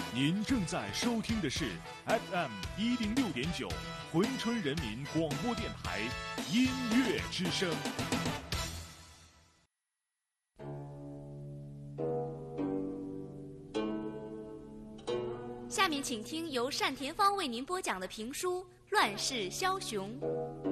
您正在收听的是 FM106.9珲春人民广播电台音乐之声。 下面请听由单田芳为您播讲的评书《乱世枭雄》。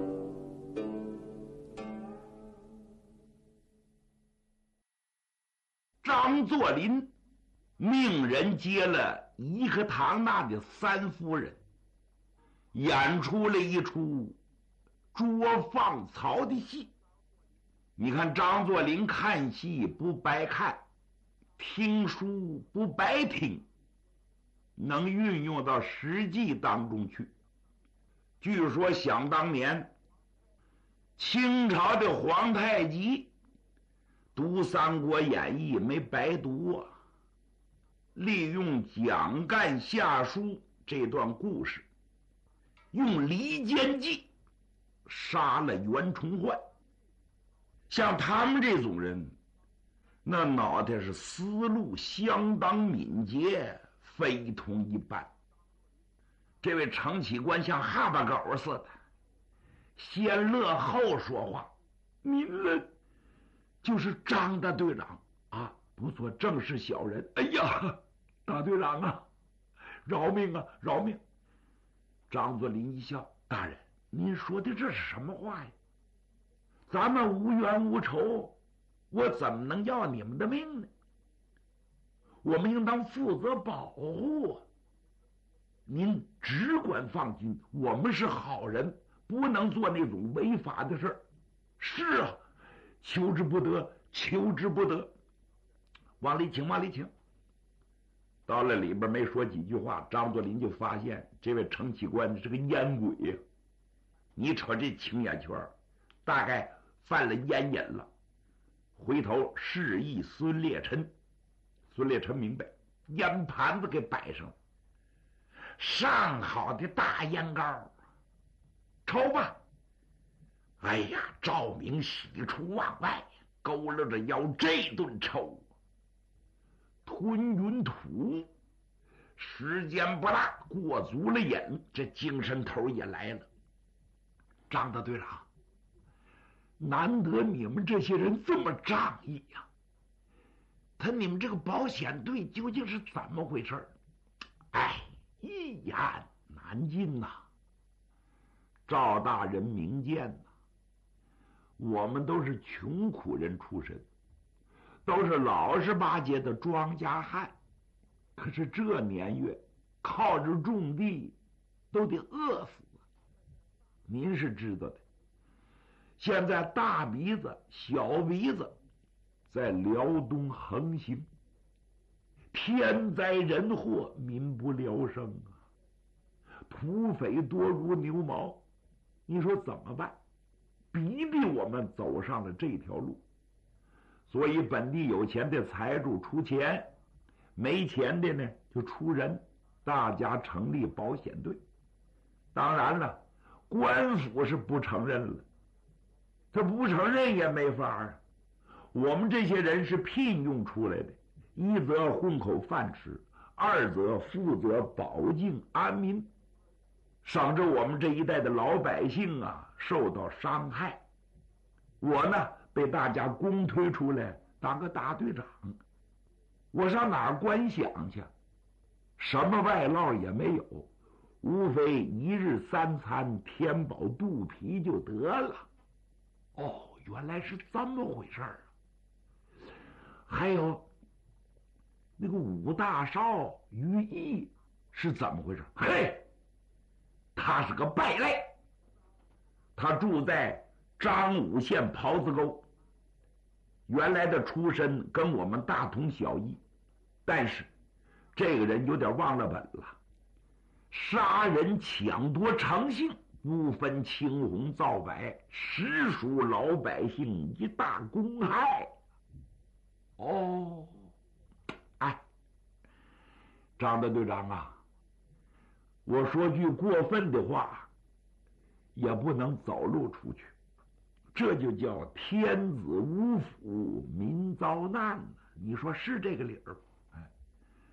张作霖命人接了颐和堂那的三夫人，演出了一出捉放曹的戏。你看张作霖看戏不白看，听书不白听，能运用到实际当中去。据说想当年清朝的皇太极读《三国演义》没白读啊，利用蒋干下书这段故事，用离间计杀了袁崇焕。像他们这种人，那脑袋是思路相当敏捷，非同一般。这位程启官像哈巴狗似的，先乐后说话。您呢，就是张大队长啊，不做正事小人。哎呀，大队长啊，饶命啊，饶命！张作霖一笑，大人，您说的这是什么话呀？咱们无冤无仇，我怎么能要你们的命呢？我们应当负责保护啊！您只管放心，我们是好人，不能做那种违法的事儿。是啊，求之不得，求之不得。往里请，往里请。到了里边没说几句话，张作霖就发现这位程启官是个烟鬼呀。你瞅这青眼圈，大概犯了烟瘾了。回头示意孙烈臣，孙烈臣明白，烟盘子给摆上了，上好的大烟膏，抽吧。哎呀，赵明喜出望外，佝偻着腰这顿抽，吞云吐，时间不大，过足了瘾，这精神头也来了。张大队长，难得你们这些人这么仗义呀！你们这个保险队究竟是怎么回事？哎，一言难尽呐。赵大人明鉴呐，我们都是穷苦人出身，都是老实巴结的庄稼汉，可是这年月靠着种地都得饿死。您是知道的，现在大鼻子小鼻子在辽东横行，天灾人祸，民不聊生啊，土匪多如牛毛。你说怎么办？逼得我们走上了这条路。所以本地有钱的财主出钱，没钱的呢就出人，大家成立保险队。当然了，官府是不承认了，他不承认也没法啊。我们这些人是聘用出来的，一则混口饭吃，二则负责保境安民，省着我们这一代的老百姓啊受到伤害。我呢被大家公推出来当个大队长，我上哪儿观想去？什么外劳也没有，无非一日三餐填饱肚皮就得了。哦，原来是这么回事儿啊！还有那个武大少于毅是怎么回事？嘿，他是个败类，他住在张武县袍子沟，原来的出身跟我们大同小异，但是这个人有点忘了本了，杀人抢夺成性，不分青红皂白，实属老百姓一大公害。哦，哎，张大队长啊，我说句过分的话，也不能走漏出去，这就叫天子无府民遭难，你说是这个理儿？哎，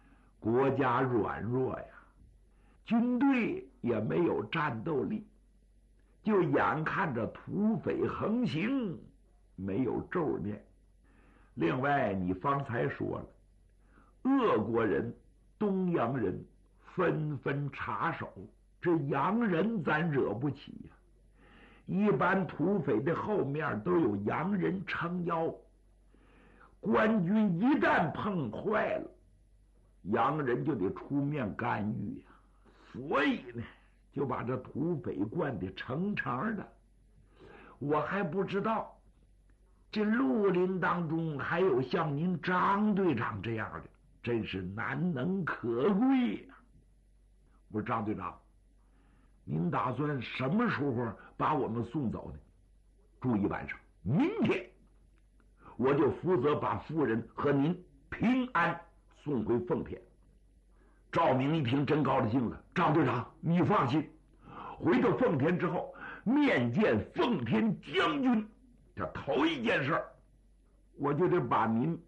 国家软弱呀，军队也没有战斗力，就眼看着土匪横行，没有咒念。另外，你方才说了，俄国人、东洋人纷纷插手，这洋人咱惹不起呀。一般土匪的后面都有洋人撑腰，官军一旦碰坏了，洋人就得出面干预呀。所以呢，就把这土匪灌得成肠的。我还不知道，这绿林当中还有像您张队长这样的，真是难能可贵呀。我说张队长，您打算什么时候把我们送走呢？住一晚上，明天我就负责把夫人和您平安送回奉天。赵明一听真高兴了，张队长你放心，回到奉天之后面见奉天将军，这头一件事我就得把您